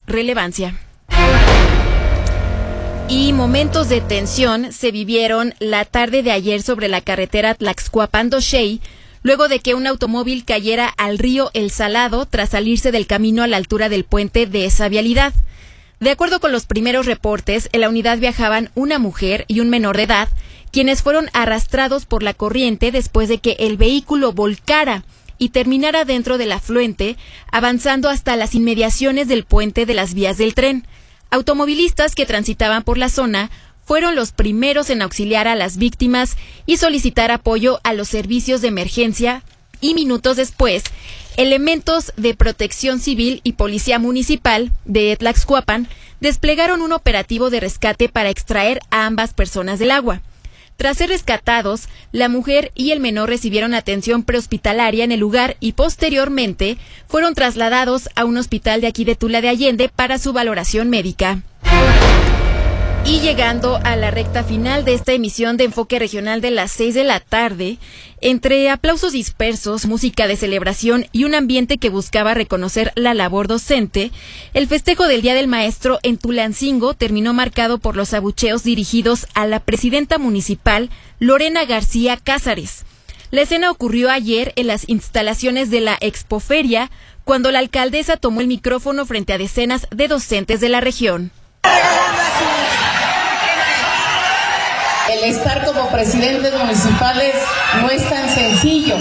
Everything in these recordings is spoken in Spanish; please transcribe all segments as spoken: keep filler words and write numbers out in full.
relevancia. Y momentos de tensión se vivieron la tarde de ayer sobre la carretera Tlaxcuapan-Doxey, luego de que un automóvil cayera al río El Salado tras salirse del camino a la altura del puente de esa vialidad. De acuerdo con los primeros reportes, en la unidad viajaban una mujer y un menor de edad, quienes fueron arrastrados por la corriente después de que el vehículo volcara y terminara dentro del afluente, avanzando hasta las inmediaciones del puente de las vías del tren. Automovilistas que transitaban por la zona fueron los primeros en auxiliar a las víctimas y solicitar apoyo a los servicios de emergencia, y minutos después, elementos de Protección Civil y Policía Municipal de Tlaxcuapan desplegaron un operativo de rescate para extraer a ambas personas del agua. Tras ser rescatados, la mujer y el menor recibieron atención prehospitalaria en el lugar y posteriormente fueron trasladados a un hospital de aquí de Tula de Allende para su valoración médica. Y llegando a la recta final de esta emisión de Enfoque Regional de las seis de la tarde, entre aplausos dispersos, música de celebración y un ambiente que buscaba reconocer la labor docente, el festejo del Día del Maestro en Tulancingo terminó marcado por los abucheos dirigidos a la presidenta municipal, Lorena García Cázares. La escena ocurrió ayer en las instalaciones de la Expoferia, cuando la alcaldesa tomó el micrófono frente a decenas de docentes de la región. El estar como presidentes municipales no es tan sencillo.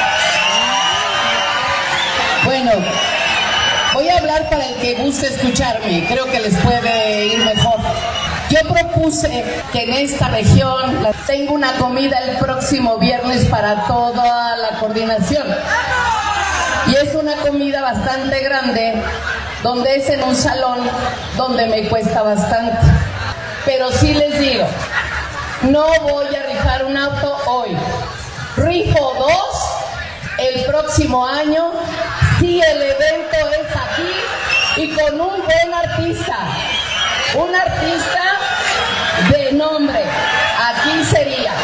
Bueno, voy a hablar para el que guste escucharme, creo que les puede ir mejor. Yo propuse que en esta región tenga una comida el próximo viernes para toda la coordinación. Y es una comida bastante grande, donde es en un salón donde me cuesta bastante. Pero sí les digo, no voy a rifar un auto hoy. Rifo dos el próximo año, si el evento es aquí y con un buen artista. Un artista de nombre. Aquí sería.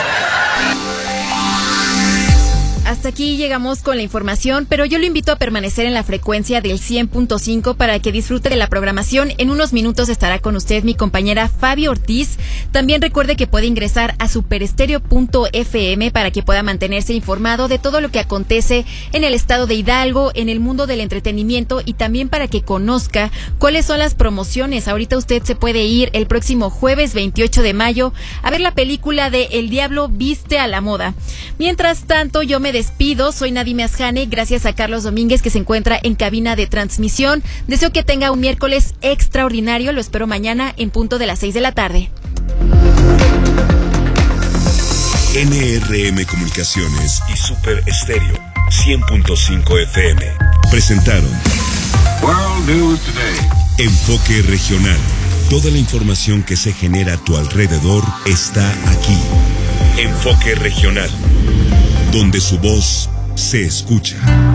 Hasta aquí llegamos con la información, pero yo lo invito a permanecer en la frecuencia del cien punto cinco para que disfrute de la programación. En unos minutos estará con usted mi compañera Fabi Ortiz. También recuerde que puede ingresar a superestereo punto efe eme para que pueda mantenerse informado de todo lo que acontece en el estado de Hidalgo, en el mundo del entretenimiento, y también para que conozca cuáles son las promociones. Ahorita usted se puede ir el próximo jueves veintiocho de mayo a ver la película de El Diablo Viste a la Moda. Mientras tanto, yo me despido, soy Nadime Asjane, gracias a Carlos Domínguez que se encuentra en cabina de transmisión. Deseo que tenga un miércoles extraordinario, lo espero mañana en punto de las seis de la tarde. N R M Comunicaciones y Super Estéreo cien punto cinco efe eme presentaron World News Today. Enfoque Regional. Toda la información que se genera a tu alrededor está aquí. Enfoque Regional, donde su voz se escucha.